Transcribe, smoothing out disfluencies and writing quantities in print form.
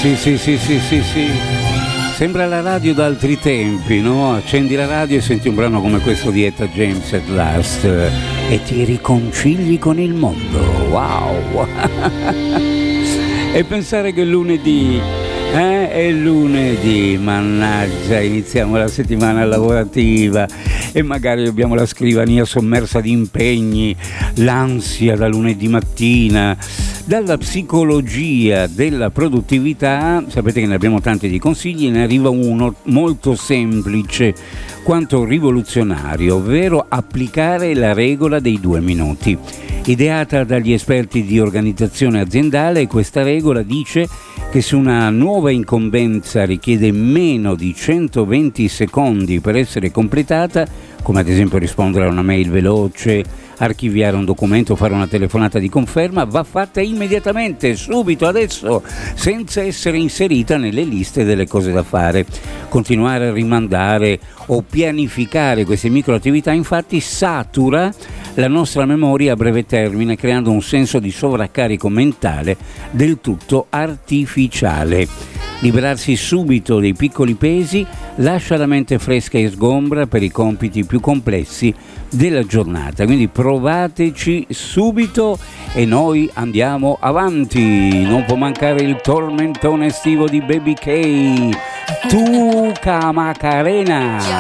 Sì, sì, sì, sì, sì, sì. Sembra la radio d'altri tempi, no? Accendi la radio e senti un brano come questo di Etta James at Last e ti riconcili con il mondo. Wow! E pensare che lunedì, è lunedì, mannaggia, iniziamo la settimana lavorativa e magari abbiamo la scrivania sommersa di impegni, l'ansia da lunedì mattina. Dalla psicologia della produttività, sapete che ne abbiamo tanti di consigli, ne arriva uno molto semplice quanto rivoluzionario, ovvero applicare la regola dei 2 minuti. Ideata dagli esperti di organizzazione aziendale, questa regola dice che se una nuova incombenza richiede meno di 120 secondi per essere completata, come ad esempio rispondere a una mail veloce, archiviare un documento, fare una telefonata di conferma, va fatta immediatamente, subito, adesso, senza essere inserita nelle liste delle cose da fare. Continuare a rimandare o pianificare queste microattività infatti satura la nostra memoria a breve termine, creando un senso di sovraccarico mentale del tutto artificiale. Liberarsi subito dei piccoli pesi lascia la mente fresca e sgombra per i compiti più complessi della giornata. Quindi provateci subito e noi andiamo avanti. Non può mancare il tormentone estivo di Baby K, Tu Macarena.